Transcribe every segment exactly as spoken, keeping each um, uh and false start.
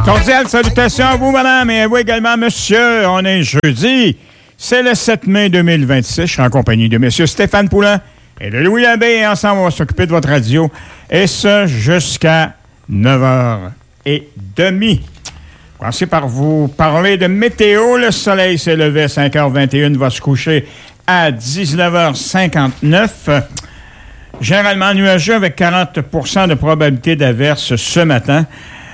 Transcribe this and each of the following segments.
Cordiales salutations à vous, madame, et à vous également, monsieur. On est jeudi. C'est le sept mai deux mille vingt-six. Je suis en compagnie de monsieur Stéphane Poulin et de Louis Labbé. Et ensemble, on va s'occuper de votre radio. Et ce, jusqu'à neuf heures trente. Commencez par vous parler de météo. Le soleil s'est levé à cinq heures vingt et une, va se coucher à dix-neuf heures cinquante-neuf. Généralement nuageux avec quarante pour cent de probabilité d'averse ce matin.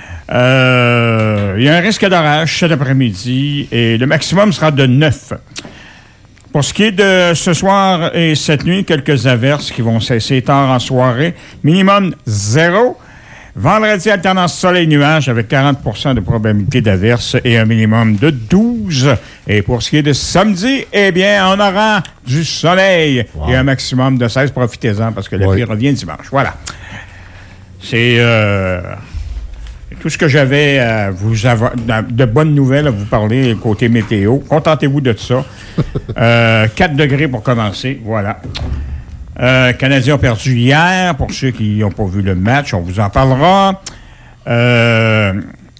Euh, il y a un risque d'orage cet après-midi et le maximum sera de neuf. Pour ce qui est de ce soir et cette nuit, quelques averses qui vont cesser tard en soirée. Minimum zéro. Vendredi, alternance soleil-nuage avec quarante pour cent de probabilité d'averse et un minimum de douze. Et pour ce qui est de samedi, eh bien, on aura du soleil wow. et un maximum de seize. Profitez-en parce que la pluie oui. revient dimanche. Voilà. C'est euh, tout ce que j'avais à vous avoir, de bonnes nouvelles à vous parler côté météo. Contentez-vous de ça. euh, quatre degrés pour commencer. Voilà. Euh, Canadiens ont perdu hier. Pour ceux qui n'ont pas vu le match, on vous en parlera. Euh,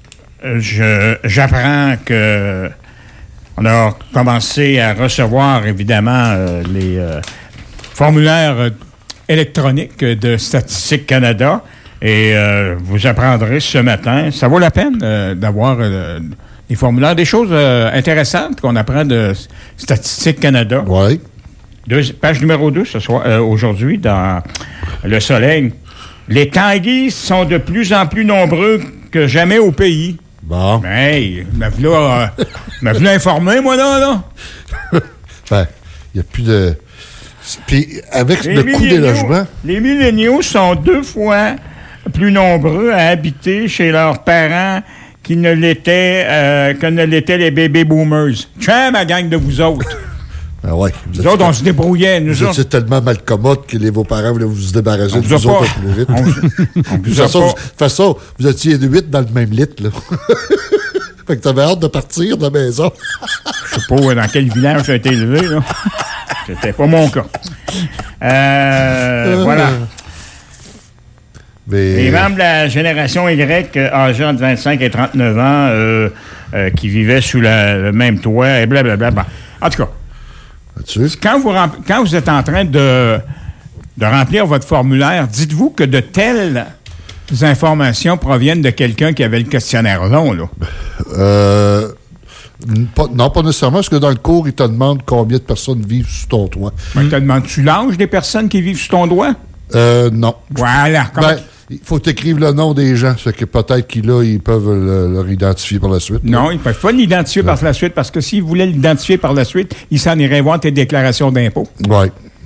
je, j'apprends que on a commencé à recevoir, évidemment, euh, les euh, formulaires électroniques de Statistique Canada. Et euh, vous apprendrez ce matin. Ça vaut la peine euh, d'avoir euh, des formulaires, des choses euh, intéressantes qu'on apprend de Statistique Canada. Oui. Deux, page numéro deux ce soir, euh, aujourd'hui, dans Le Soleil. Les tanguis sont de plus en plus nombreux que jamais au pays. Bon. Ben, hey, m'a voulu, euh, m'a voulu informer, moi, là, là. Ben, il n'y a plus de... Puis, avec les le coût des logements... Les milléniaux sont deux fois plus nombreux à habiter chez leurs parents qu'ils ne l'étaient, euh, que ne l'étaient les baby boomers. Tiens, ma gang de vous autres. Ah ouais, nous autres, on se débrouillait. Nous vous autres. étiez tellement mal commode que les, vos parents voulaient vous débarrasser de vous pas, autres plus vite. On, on de toute façon, façon, vous étiez huit dans le même lit, là. Fait que t'avais hâte de partir de la maison. Je sais pas dans quel village j'ai été élevé, là. C'était pas mon cas. Euh, euh, voilà. Mais... Les membres de la génération Y, âgés entre vingt-cinq et trente-neuf ans, euh, euh, qui vivaient sous la, le même toit, et blablabla. Bon. En tout cas, Quand vous, rempl- quand vous êtes en train de, de remplir votre formulaire, dites-vous que de telles informations proviennent de quelqu'un qui avait le questionnaire long, là. Euh, pas, non, pas nécessairement, parce que dans le cours, il te demande combien de personnes vivent sous ton toit. Ben, il te demande-tu l'âge des personnes qui vivent sous ton toit? Euh, non. Voilà. Ben, il faut t'écrire le nom des gens, c'est que peut-être qu'ils là, ils peuvent le, leur identifier par la suite. Non, là. Ils ne peuvent pas l'identifier ouais. par la suite, parce que s'ils voulaient l'identifier par la suite, ils s'en iraient voir tes déclarations d'impôts. Oui.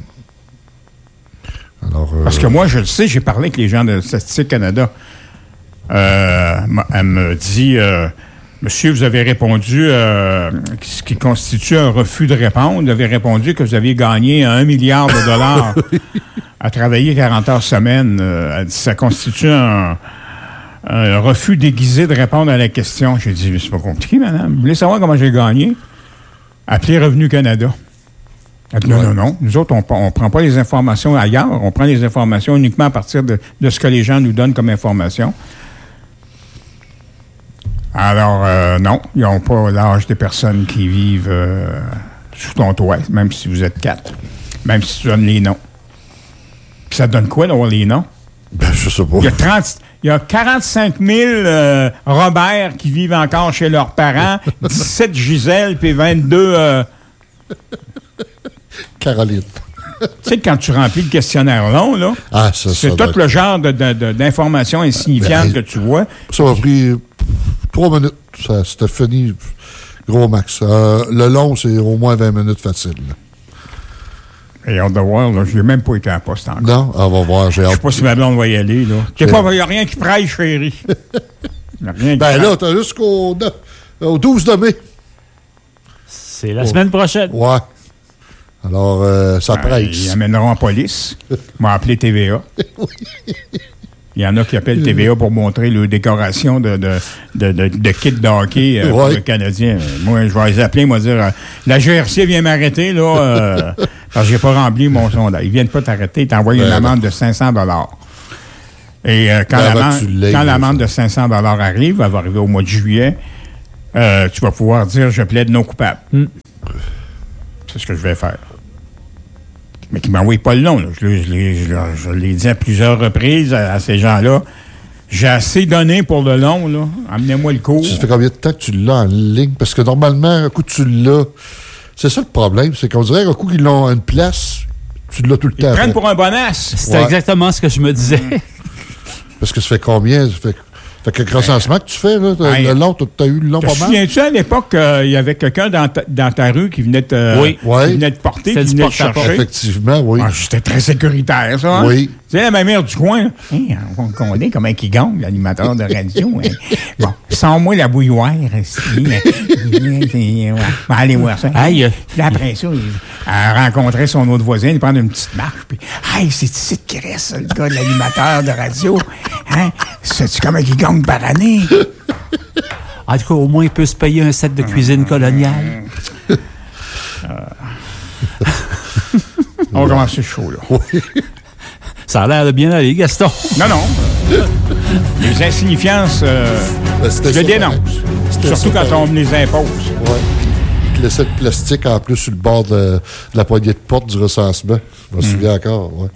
Alors, euh... Parce que moi, je le sais, j'ai parlé avec les gens de Statistique Canada. Euh, elle me dit, euh, monsieur, vous avez répondu, euh, ce qui constitue un refus de répondre, vous avez répondu que vous aviez gagné un milliard de dollars à travailler quarante heures semaine. Euh, elle dit, ça constitue un, un refus déguisé de répondre à la question. J'ai dit, mais c'est pas compliqué, madame. Vous voulez savoir comment j'ai gagné? Appelez Revenu Canada. Elle dit, non, ouais. non, non. Nous autres, on ne prend pas les informations ailleurs. On prend les informations uniquement à partir de, de ce que les gens nous donnent comme information. Alors, euh, non, ils n'ont pas l'âge des personnes qui vivent euh, sous ton toit, même si vous êtes quatre, même si tu donnes les noms. Puis ça donne quoi d'avoir les noms? Ben, je sais pas. Il y a, trente, il y a quarante-cinq mille euh, Robert qui vivent encore chez leurs parents, dix-sept Gisèle, puis vingt-deux... Euh... Caroline. Tu sais, quand tu remplis le questionnaire long, là, ah, ça, c'est ça tout doit... le genre de, de, de, d'informations insignifiantes ben, que tu vois. Ça m'a pris trois minutes. Ça, c'était fini, gros max. Euh, le long, c'est au moins vingt minutes facile. Là. Et hâte de voir, là, je n'ai même pas été en poste encore. Non, on va voir, j'ai hâte. Je sais pas si ma blonde va y aller, là. Il n'y a rien qui presse, chérie. Y a rien qui ben là, t'as jusqu'au au douze de mai. C'est la oh. semaine prochaine. Ouais. Alors, euh, ça ben, presse. Ils amèneront en police. Ils vont appeler T V A. oui. Il y en a qui appellent T V A pour montrer leur décoration de, de, de, de, de kit de hockey euh, ouais. pour le Canadien. Moi, je vais les appeler, moi, dire euh, la G R C vient m'arrêter, là, euh, parce que j'ai pas rempli mon sondage. Ils viennent pas t'arrêter, ils t'envoient ben une amende non. de cinq cents dollars. Et euh, quand, Ben, l'amende, tu l'aies, quand là, l'amende ça. de cinq cents dollars arrive, elle va arriver au mois de juillet, euh, tu vas pouvoir dire « Je plaide non coupable Mm. ». C'est ce que je vais faire. Mais qui ne m'envoie pas le nom. Là. Je, l'ai- je l'ai- je l'ai- je l'ai dit à plusieurs reprises à, à ces gens-là. J'ai assez donné pour le long. Là. Amenez-moi le cours. Ça fait combien de temps que tu l'as en ligne? Parce que normalement, un coup tu l'as, c'est ça le problème, c'est qu'on dirait un coup qu'ils l'ont à une place, tu l'as tout le Ils temps. te prennent après. pour un bonasse. C'est Ouais. exactement ce que je me disais. Parce que ça fait combien? Ça fait, fait que le recensement que tu fais, là, t'as- Ouais. le long, t'as t'as eu le long Te pas mal? souviens-tu à l'époque qu'il y avait quelqu'un dans ta, dans ta rue qui venait te, Oui. Ouais. qui venait te porter, C'était qui du venait te porte-à-porte. chercher? Effectivement, oui. Ah, c'était très sécuritaire, ça. Hein? Oui. Tu sais, ma mère du coin, là, hey, on connaît comment il gagne, l'animateur de radio. Hein. Bon, sans moi la bouilloire, ici. On va aller voir ça. Aïe. Puis après ça, il a rencontré son autre voisin, il prend une petite marche, puis « Hey, c'est ici qui reste, ça, le gars de l'animateur de radio. Hein? Sais-tu comment il gagne par année? » En tout cas, au moins, il peut se payer un set de cuisine coloniale. On va commencer chaud, là. Ça a l'air de bien aller, Gaston. Non, non. euh, les insignifiances, euh, Ben, c'était je le ça, dénonce. C'était Surtout ça, quand on me les impose. Ouais. Ils te laissaient le plastique en plus sur le bord de, de la poignée de porte du recensement. Je me Hmm. souviens encore, ouais.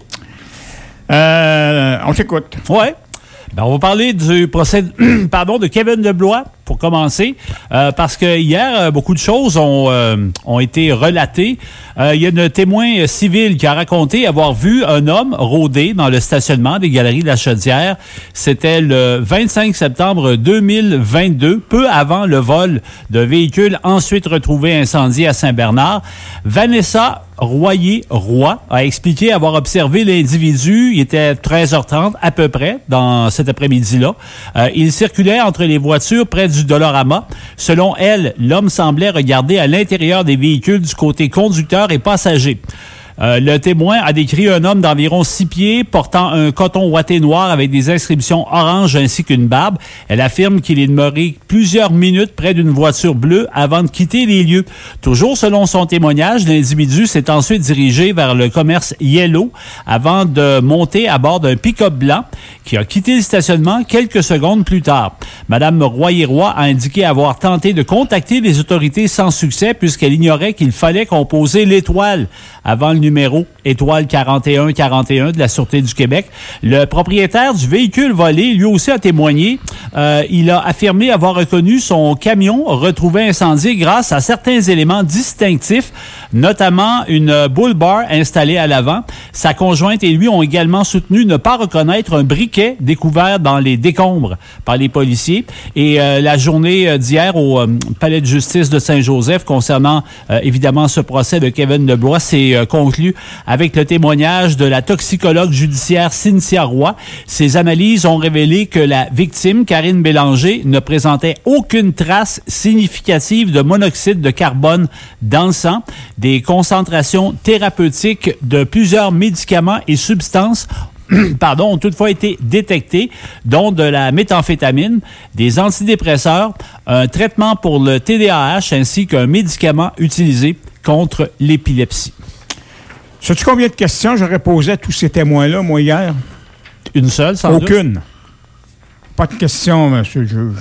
Euh, on t'écoute. Ouais. Ben, on va parler du procès pardon, de Kevin Deblois, pour commencer, euh, parce que hier, euh, beaucoup de choses ont, euh, ont été relatées. Euh, il y a un témoin civil qui a raconté avoir vu un homme rôder dans le stationnement des Galeries de la Chaudière. C'était le vingt-cinq septembre deux mille vingt-deux, peu avant le vol d'un véhicule ensuite retrouvé incendié à Saint-Bernard. Vanessa Royer-Roy a expliqué avoir observé l'individu. Il était treize heures trente à peu près dans cet après-midi-là. Euh, il circulait entre les voitures près du Dolorama. Selon elle, l'homme semblait regarder à l'intérieur des véhicules du côté conducteur et passager. Euh, le témoin a décrit un homme d'environ six pieds portant un coton ouaté noir avec des inscriptions orange ainsi qu'une barbe. Elle affirme qu'il est demeuré plusieurs minutes près d'une voiture bleue avant de quitter les lieux. Toujours selon son témoignage, l'individu s'est ensuite dirigé vers le commerce Yellow avant de monter à bord d'un pick-up blanc qui a quitté le stationnement quelques secondes plus tard. Madame Royer-Roy a indiqué avoir tenté de contacter les autorités sans succès puisqu'elle ignorait qu'il fallait composer l'étoile avant le numéro étoile quarante et un quarante et un de la Sûreté du Québec. Le propriétaire du véhicule volé, lui aussi, a témoigné. Euh, il a affirmé avoir reconnu son camion retrouvé incendié grâce à certains éléments distinctifs, notamment une bull bar installée à l'avant. Sa conjointe et lui ont également soutenu ne pas reconnaître un briquet découvert dans les décombres par les policiers. Et euh, la journée d'hier au euh, Palais de justice de Saint-Joseph concernant euh, évidemment ce procès de Kevin Deblois s'est euh, conclu avec le témoignage de la toxicologue judiciaire Cynthia Roy. Ces analyses ont révélé que la victime, Karine Bélanger, ne présentait aucune trace significative de monoxyde de carbone dans le sang. Des concentrations thérapeutiques de plusieurs médicaments et substances pardon, ont toutefois été détectés, dont de la méthamphétamine, des antidépresseurs, un traitement pour le T D A H ainsi qu'un médicament utilisé contre l'épilepsie. Sais-tu combien de questions j'aurais posées à tous ces témoins-là, moi, hier? Une seule, sans doute? Aucune. Pas de questions, monsieur le juge.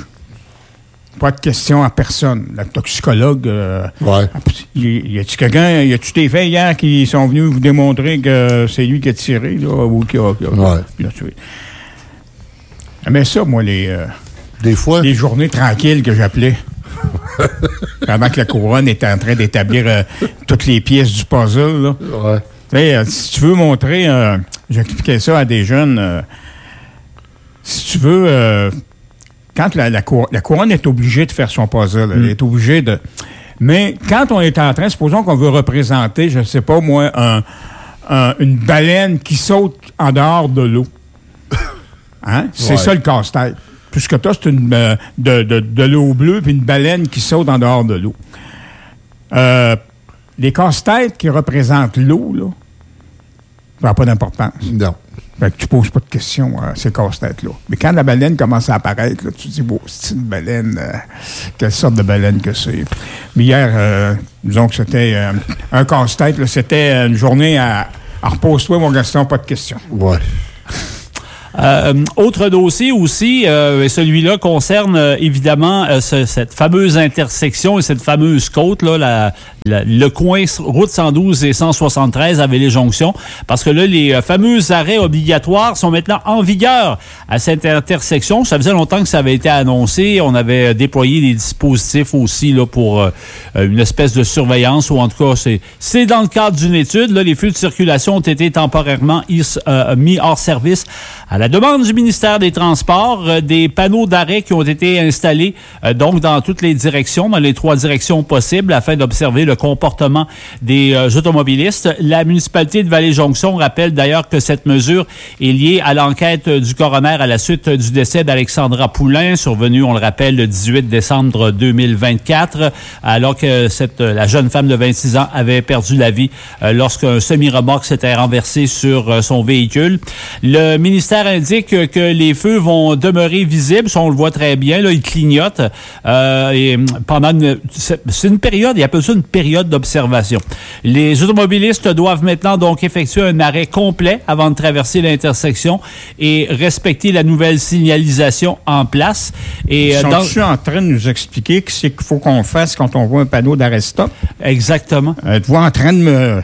Pas de questions à personne. La toxicologue... Euh, Ouais. y, y a-tu quelqu'un... Y a-tu des faits hier qui sont venus vous démontrer que c'est lui qui a tiré, là, ou qui a, qui a, Ouais. qui a tué? Mais ça, moi, les... Euh, Des fois, les journées tranquilles que j'appelais. Pendant que la couronne était en train d'établir euh, toutes les pièces du puzzle, là. ouais. Tu sais, euh, si tu veux montrer, euh, j'expliquais ça à des jeunes, euh, si tu veux, euh, quand la, la, cour- la couronne est obligée de faire son puzzle, elle Mm. est obligée de... Mais quand on est en train, supposons qu'on veut représenter, je ne sais pas moi, un, un- une baleine qui saute en dehors de l'eau. Hein? C'est Ouais. ça le casse-tête. Tout ce que tu as, c'est une, euh, de, de, de l'eau bleue puis une baleine qui saute en dehors de l'eau. Euh, les casse-têtes qui représentent l'eau, là, ça n'a pas d'importance. Non. Fait que tu poses pas de questions à ces casse-têtes-là. Mais quand la baleine commence à apparaître, là, tu te dis, bon, c'est une baleine, euh, quelle sorte de baleine que c'est. Mais hier, euh, disons que c'était euh, un casse-tête, là, c'était une journée à, à repose-toi, mon Gaston, pas de questions. Ouais. Euh, autre dossier aussi, euh, celui-là concerne euh, évidemment euh, ce, cette fameuse intersection et cette fameuse côte, là, la, la, le coin route cent douze et cent soixante-treize à Vallée-Jonction, parce que là, les euh, fameux arrêts obligatoires sont maintenant en vigueur à cette intersection. Ça faisait longtemps que ça avait été annoncé. On avait déployé des dispositifs aussi là, pour euh, une espèce de surveillance, ou en tout cas, c'est, c'est dans le cadre d'une étude. Là, les flux de circulation ont été temporairement is, euh, mis hors service à la demande du ministère des Transports. Euh, des panneaux d'arrêt qui ont été installés euh, donc dans toutes les directions, dans les trois directions possibles, afin d'observer le comportement des euh, automobilistes. La municipalité de Vallée-Jonction rappelle d'ailleurs que cette mesure est liée à l'enquête du coroner à la suite du décès d'Alexandra Poulain, survenu, on le rappelle, le dix-huit décembre deux mille vingt-quatre, alors que cette, la jeune femme de vingt-six ans avait perdu la vie euh, lorsqu'un semi-remorque s'était renversé sur euh, son véhicule. Le ministère indique que les feux vont demeurer visibles, ça on le voit très bien, là, ils clignotent. Euh, et pendant une, c'est, c'est une période, il appelle ça une période d'observation. Les automobilistes doivent maintenant donc effectuer un arrêt complet avant de traverser l'intersection et respecter la nouvelle signalisation en place. Et sont-ils dans... en train de nous expliquer ce qu'il faut qu'on fasse quand on voit un panneau d'arrêt stop? Exactement. Euh, Êtes-vous en train de me...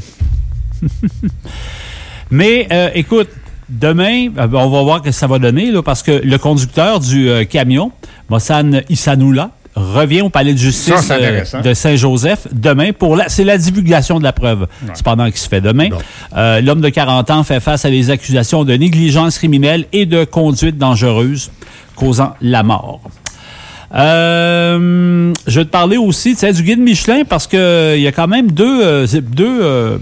Mais, euh, écoute, demain, on va voir ce que ça va donner, là, parce que le conducteur du euh, camion, Mossan Issanoula, revient au palais de justice ça, euh, de Saint-Joseph demain pour la, c'est la divulgation de la preuve. Ouais. C'est pendant qu'il se fait demain. Euh, l'homme de quarante ans fait face à des accusations de négligence criminelle et de conduite dangereuse causant la mort. Euh, je vais te parler aussi du guide Michelin parce que il y a quand même deux, euh, deux euh,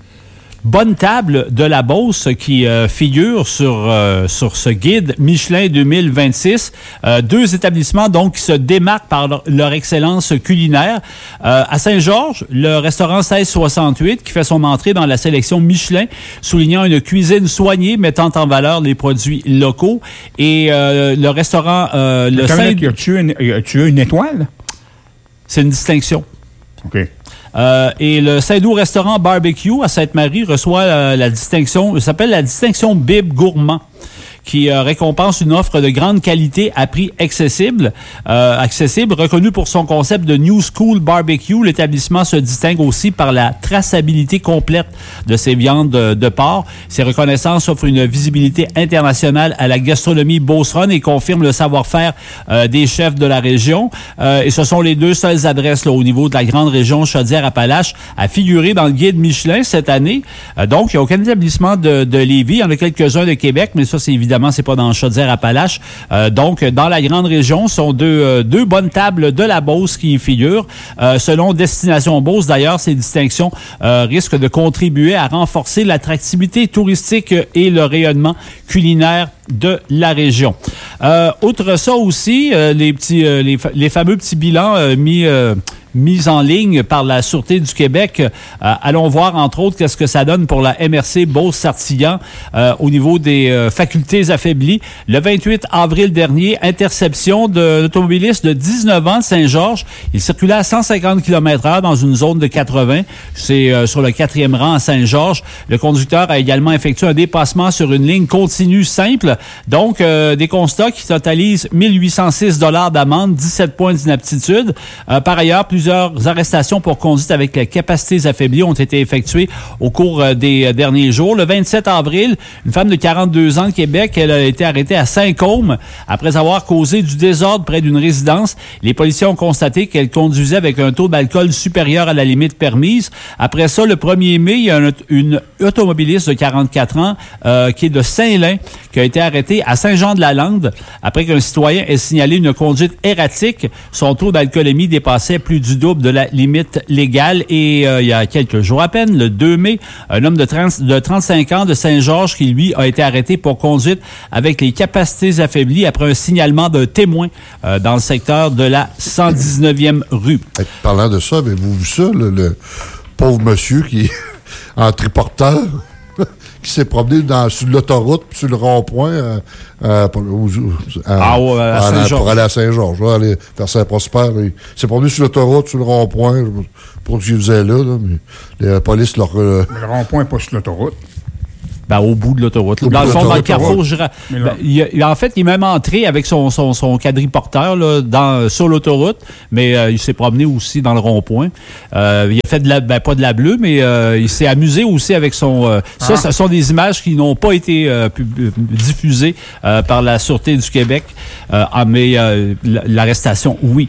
bonnes tables de la Beauce qui euh, figurent sur euh, sur ce guide Michelin deux mille vingt-six. Euh, deux établissements donc qui se démarquent par leur, leur excellence culinaire. Euh, à Saint-Georges, le restaurant seize soixante-huit qui fait son entrée dans la sélection Michelin, soulignant une cuisine soignée mettant en valeur les produits locaux. Et euh, le restaurant euh, le Saint... As-tu une, as-tu une étoile? C'est une distinction. OK. Euh, et le Saint-Doux Restaurant Barbecue à Sainte-Marie reçoit euh, la distinction, ça s'appelle la distinction Bib Gourmand, qui euh, récompense une offre de grande qualité à prix accessible. Euh, accessible, reconnu pour son concept de New School Barbecue, l'établissement se distingue aussi par la traçabilité complète de ses viandes de, de porc. Ces reconnaissances offrent une visibilité internationale à la gastronomie beauceronne et confirment le savoir-faire euh, des chefs de la région. Euh, et ce sont les deux seules adresses là, au niveau de la grande région Chaudière-Appalaches à figurer dans le guide Michelin cette année. Euh, donc, il n'y a aucun établissement de, de Lévis. Il y en a quelques-uns de Québec, mais ça, c'est évidemment Évidemment, c'est pas dans Chaudière-Appalaches. Euh, donc, dans la grande région, ce sont deux, euh, deux bonnes tables de la Beauce qui y figurent. Euh, selon Destination Beauce, d'ailleurs, ces distinctions euh, risquent de contribuer à renforcer l'attractivité touristique et le rayonnement culinaire de la région. Euh, outre ça aussi, euh, les petits, euh, les, les fameux petits bilans euh, mis... Euh, mise en ligne par la Sûreté du Québec. Euh, allons voir, entre autres, qu'est-ce que ça donne pour la M R C Beauce-Sartillon euh, au niveau des euh, facultés affaiblies. Le vingt-huit avril dernier, interception de l'automobiliste de dix-neuf ans de Saint-Georges. Il circulait à cent cinquante kilomètres heure dans une zone de quatre-vingts. C'est euh, sur le quatrième rang à Saint-Georges. Le conducteur a également effectué un dépassement sur une ligne continue simple. Donc, euh, des constats qui totalisent mille huit cent six dollars d'amende, dix-sept points d'inaptitude. Euh, par ailleurs, plusieurs Plusieurs arrestations pour conduite avec les capacités affaiblies ont été effectuées au cours des derniers jours. Le vingt-sept avril, une femme de quarante-deux ans de Québec, elle a été arrêtée à Saint-Côme après avoir causé du désordre près d'une résidence. Les policiers ont constaté qu'elle conduisait avec un taux d'alcool supérieur à la limite permise. Après ça, le premier mai, il y a une, une automobiliste de quarante-quatre ans euh, qui est de Saint-Lin qui a été arrêtée à Saint-Jean-de-la-Lande après qu'un citoyen ait signalé une conduite erratique. Son taux d'alcoolémie dépassait plus du double de la limite légale. Et euh, il y a quelques jours à peine, le deux mai, un homme de, trente, de trente-cinq ans de Saint-Georges qui, lui, a été arrêté pour conduite avec les capacités affaiblies après un signalement d'un témoin euh, dans le secteur de la cent dix-neuvième rue. Et parlant de ça, avez-vous vu ça, le, le pauvre monsieur qui en triporteur qui s'est promené dans, sur l'autoroute, sur le rond-point, euh, euh, pour, euh, ah ouais, à à, pour aller à Saint-Georges, là, aller vers Saint-Prosper. Là. Il s'est promené sur l'autoroute, sur le rond-point, pour ce qu'il faisait là, là, mais la police leur... Euh... Mais le rond-point n'est pas sur l'autoroute. Ben, au bout de l'autoroute. Au Dans bout le de fond, dans le l'autoroute, carrefour, ouais. je dirais- ben, il, il- en fait, il est même entré avec son, son, son quadriporteur là, dans, sur l'autoroute, mais euh, il s'est promené aussi dans le rond-point. Euh, il a fait de la, ben, pas de la bleue, mais euh, il s'est amusé aussi avec son... Euh, ah. Ça, ce sont des images qui n'ont pas été euh, pub- diffusées euh, par la Sûreté du Québec, euh, ah, mais euh, l'arrestation, oui.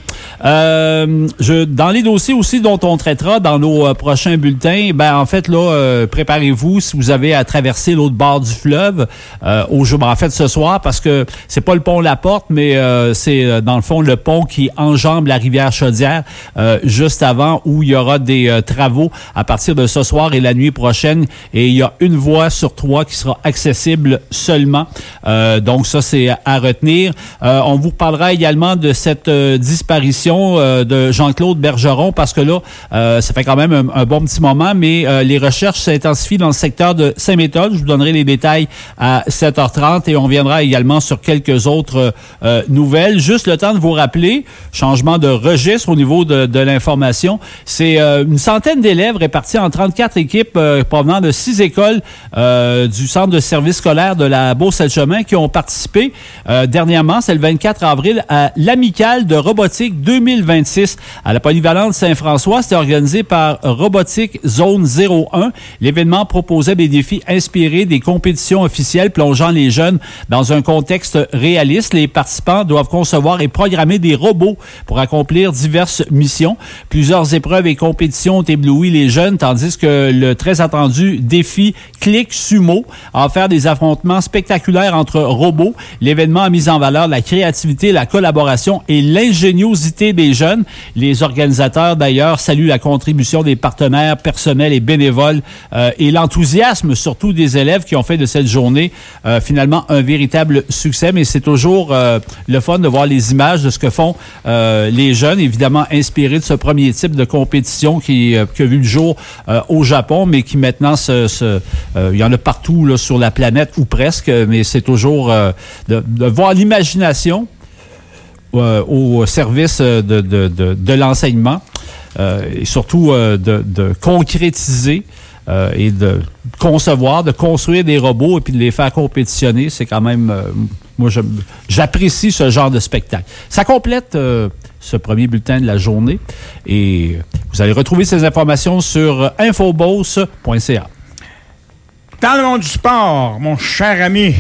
Euh, je, dans les dossiers aussi dont on traitera dans nos euh, prochains bulletins, ben en fait, là, euh, préparez-vous si vous avez à traverser l'autre bord du fleuve, euh, au jour, en fait, ce soir, parce que c'est pas le pont La Porte, mais euh, c'est, euh, dans le fond, le pont qui enjambe la rivière Chaudière, euh, juste avant, où il y aura des euh, travaux à partir de ce soir et la nuit prochaine, et il y a une voie sur trois qui sera accessible seulement. Euh, donc, ça, c'est à retenir. Euh, on vous parlera également de cette euh, disparition euh, de Jean-Claude Bergeron, parce que là, euh, ça fait quand même un, un bon petit moment, mais euh, les recherches s'intensifient dans le secteur de Saint-Méthode. Je vous donnerai les détails à sept heures trente et on viendra également sur quelques autres euh, nouvelles. Juste le temps de vous rappeler, changement de registre au niveau de, de l'information, c'est euh, une centaine d'élèves répartis en trente-quatre équipes euh, provenant de six écoles euh, du centre de service scolaire de la Beauce-Saint-Chemin qui ont participé euh, dernièrement, c'est le vingt-quatre avril, à l'Amicale de robotique deux mille vingt-six à la polyvalente Saint-François. C'était organisé par Robotique Zone zéro un. L'événement proposait des défis inspirés des compétitions officielles plongeant les jeunes dans un contexte réaliste. Les participants doivent concevoir et programmer des robots pour accomplir diverses missions. Plusieurs épreuves et compétitions ont ébloui les jeunes, tandis que le très attendu défi Click Sumo a offert des affrontements spectaculaires entre robots. L'événement a mis en valeur la créativité, la collaboration et l'ingéniosité des jeunes. Les organisateurs, d'ailleurs, saluent la contribution des partenaires personnels et bénévoles euh, et l'enthousiasme surtout des élèves qui ont fait de cette journée euh, finalement un véritable succès. Mais c'est toujours euh, le fun de voir les images de ce que font euh, les jeunes, évidemment inspirés de ce premier type de compétition qui, euh, qui a vu le jour euh, au Japon, mais qui maintenant, se, se, euh, il y en a partout là, sur la planète, ou presque, mais c'est toujours euh, de, de voir l'imagination euh, au service de, de, de, de l'enseignement euh, et surtout euh, de, de concrétiser euh, et de concevoir, de construire des robots et puis de les faire compétitionner. C'est quand même... Euh, moi, je, j'apprécie ce genre de spectacle. Ça complète euh, ce premier bulletin de la journée et vous allez retrouver ces informations sur infobos point c a. Dans le monde du sport, mon cher ami.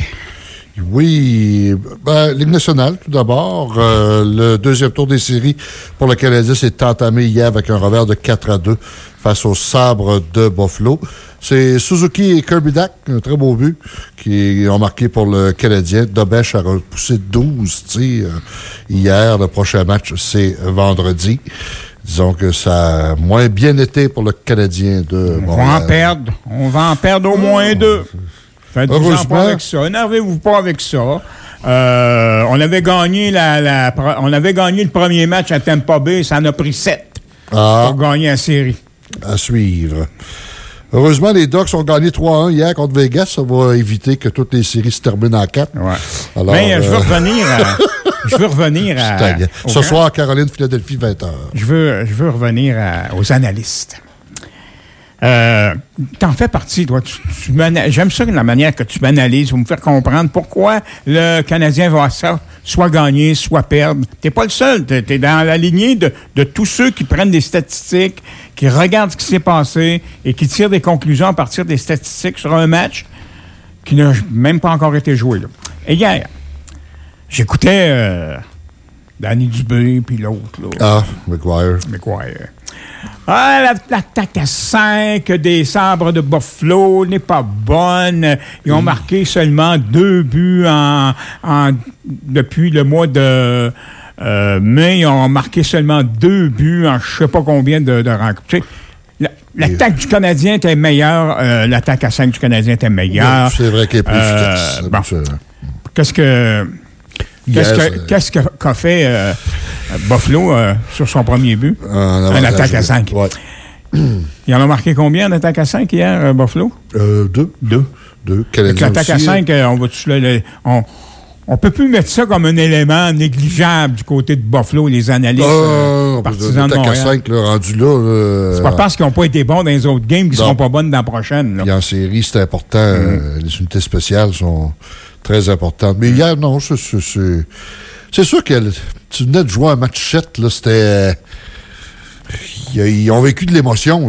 Oui, ben, Ligue nationale, tout d'abord. Euh, le deuxième tour des séries pour le Canadien s'est entamé hier avec un revers de quatre à deux face aux Sabres de Buffalo. C'est Suzuki et Kirby Dach, un très beau but, qui ont marqué pour le Canadien. Dobech a repoussé douze tirs hier. Le prochain match, c'est vendredi. Disons que ça a moins bien été pour le Canadien de On va en perdre. On va en perdre au moins oh. deux. Faites-vous pas avec ça. Énervez-vous pas avec ça. Euh, on avait gagné la, la, on avait gagné le premier match à Tampa Bay. Ça en a pris sept ah. pour gagner la série. À suivre. Heureusement, les Ducks ont gagné trois à un hier contre Vegas. Ça va éviter que toutes les séries se terminent en quatre. Ouais. Alors, Mais euh, je veux revenir à... Je veux revenir à... Ce soir, Caroline, Philadelphie, vingt heures. Je veux, je veux revenir à, aux analystes. Euh, t'en fais partie, toi. Tu, tu J'aime ça, la manière que tu m'analyses pour me faire comprendre pourquoi le Canadien va ça, soit gagner, soit perdre. T'es pas le seul. T'es, t'es dans la lignée de, de tous ceux qui prennent des statistiques, qui regardent ce qui s'est passé et qui tirent des conclusions à partir des statistiques sur un match qui n'a même pas encore été joué. Là. Et hier, j'écoutais euh, Danny Dubé puis l'autre. Là. Ah, McGuire. McGuire. Ah, l'attaque à cinq des Sabres de Buffalo n'est pas bonne. Ils ont marqué seulement deux buts en, en, depuis le mois de euh, mai. Ils ont marqué seulement deux buts en je ne sais pas combien de, de rencontres. Tu sais, l'attaque du Canadien était meilleure. Euh, l'attaque à cinq du Canadien était meilleure. Oui, c'est vrai qu'elle est plus euh, efficace. Bon. Qu'est-ce que... Qu'est-ce, yes, que, qu'est-ce qu'a fait euh, Buffalo euh, sur son premier but? En un attaque à cinq. Ouais. Ils en ont marqué combien en attaque à cinq hier, euh, Buffalo? Euh, deux. Deux. Deux. Canadien l'attaque aussi, à cinq, euh, on va-tu le, on, on peut plus mettre ça comme un élément négligeable du côté de Buffalo, les analystes. Euh, Partisans de Montréal. Montréal. cinq, là, rendu là. là c'est pas parce qu'ils n'ont pas été bons dans les autres games qu'ils ne seront pas bonnes dans la prochaine. Là. Puis en série, c'est important. Mm. Euh, les unités spéciales sont très importantes. Mais mm. hier, non, c'est, c'est, c'est, c'est sûr que tu venais de jouer un match sept, là, c'était... Ils ont vécu de l'émotion.